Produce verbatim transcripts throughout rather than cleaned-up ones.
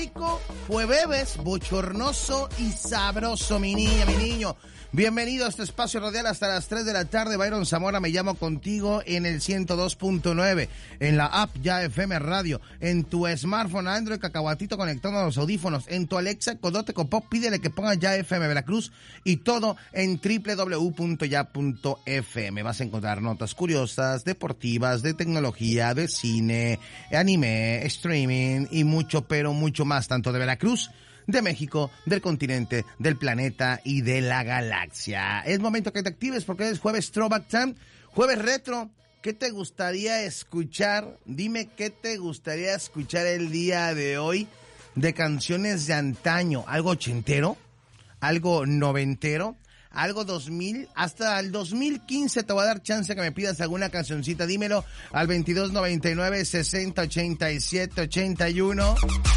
rico, jueves, bochornoso y sabroso, mi niña, mi niño. Bienvenido a este espacio radial hasta las tres de la tarde. Byron Zamora, me llamo contigo en el ciento dos punto nueve, en la app Ya F M Radio, en tu smartphone Android, cacahuatito conectando a los audífonos, en tu Alexa, Codote Copop, pídele que ponga Ya F M Veracruz y todo en doble u doble u doble u punto ya punto f m. Vas a encontrar notas curiosas, deportivas, de tecnología, de cine, anime, streaming y mucho, pero mucho más, tanto de Veracruz, de México, del continente, del planeta y de la galaxia. Es momento que te actives porque es jueves Throwback Time, jueves retro. ¿Qué te gustaría escuchar? Dime qué te gustaría escuchar el día de hoy de canciones de antaño. ¿Algo ochentero? ¿Algo noventero? ¿Algo dos mil? Hasta el dos mil quince te voy a dar chance que me pidas alguna cancioncita. Dímelo al veintidós noventa y nueve sesenta ochenta y siete ochenta y uno.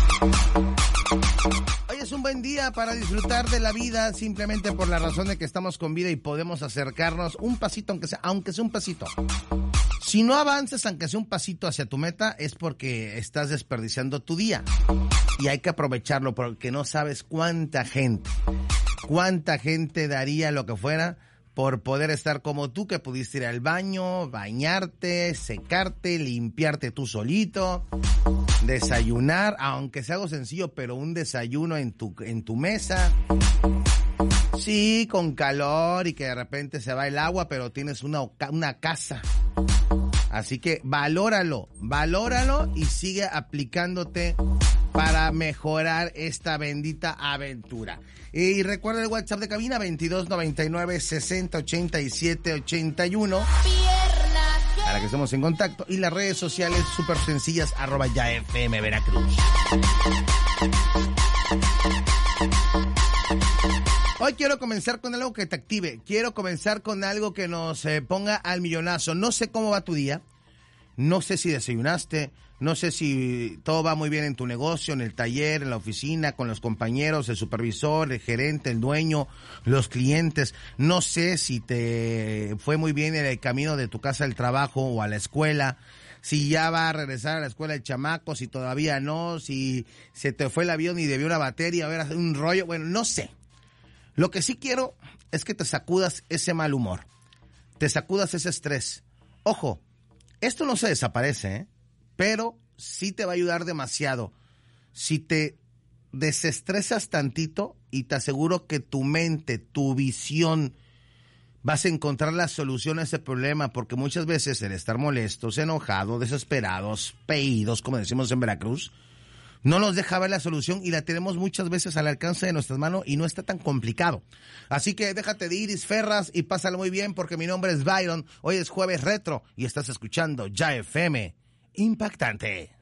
Hoy es un buen día para disfrutar de la vida, simplemente por la razón de que estamos con vida y podemos acercarnos un pasito, aunque sea, aunque sea un pasito. Si no avanzas, aunque sea un pasito hacia tu meta, es porque estás desperdiciando tu día. Y hay que aprovecharlo porque no sabes cuánta gente, cuánta gente daría lo que fuera por poder estar como tú, que pudiste ir al baño, bañarte, secarte, limpiarte tú solito, desayunar, aunque sea algo sencillo, pero un desayuno en tu, en tu mesa. Sí, con calor y que de repente se va el agua, pero tienes una, una casa. Así que valóralo, valóralo y sigue aplicándote para mejorar esta bendita aventura. Y recuerda el WhatsApp de cabina veintidós noventa y nueve sesenta ochenta y siete ochenta y uno para que estemos en contacto. Y las redes sociales súper sencillas, arroba Ya F M Veracruz. Hoy quiero comenzar con algo que te active. Quiero comenzar con algo que nos eh, ponga al millonazo. No sé cómo va tu día. No sé si desayunaste. No sé si todo va muy bien en tu negocio, en el taller, en la oficina, con los compañeros, el supervisor, el gerente, el dueño, los clientes. No sé si te fue muy bien en el camino de tu casa al trabajo o a la escuela. Si ya va a regresar a la escuela el chamaco, si todavía no, si se te fue el avión y debió una batería, a ver, hacer un rollo. Bueno, no sé. Lo que sí quiero es que te sacudas ese mal humor. Te sacudas ese estrés. Ojo, esto no se desaparece, ¿eh? Pero sí te va a ayudar demasiado. Si te desestresas tantito, y te aseguro que tu mente, tu visión, vas a encontrar la solución a ese problema, porque muchas veces el estar molestos, enojados, desesperados, peídos, como decimos en Veracruz, no nos deja ver la solución y la tenemos muchas veces al alcance de nuestras manos y no está tan complicado. Así que déjate de Iris Ferras y pásalo muy bien porque mi nombre es Byron. Hoy es jueves retro y estás escuchando Ya F M Impactante.